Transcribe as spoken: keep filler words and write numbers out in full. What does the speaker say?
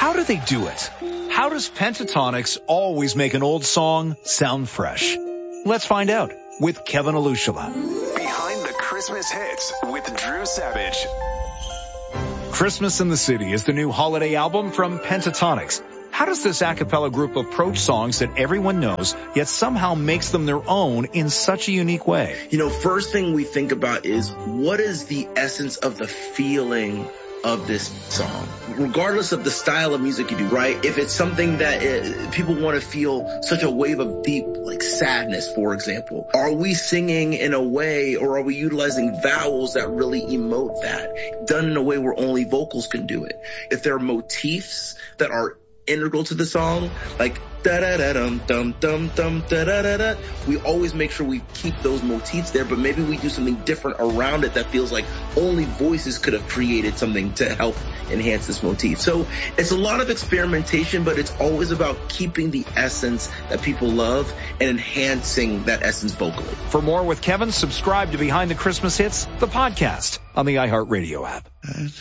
How do they do it? How does Pentatonix always make an old song sound fresh? Let's find out with Kevin Alushala. Behind the Christmas Hits with Drew Savage. Christmas in the City is the new holiday album from Pentatonix. How does this a cappella group approach songs that everyone knows, yet somehow makes them their own in such a unique way? You know, first thing we think about is what is the essence of the feeling of this song, regardless of the style of music you do, right? If it's something that it, people want to feel such a wave of deep, like sadness, for example, are we singing in a way, or are we utilizing vowels that really emote that, done in a way where only vocals can do it? If there are motifs that are integral to the song, like da-da-da-dum, dum, dum, dum, da-da-da-da, we always make sure we keep those motifs there, but maybe we do something different around it that feels like only voices could have created something to help enhance this motif. So it's a lot of experimentation, but it's always about keeping the essence that people love and enhancing that essence vocally. For more with Kevin, subscribe to Behind the Christmas Hits, the podcast, on the iHeartRadio app.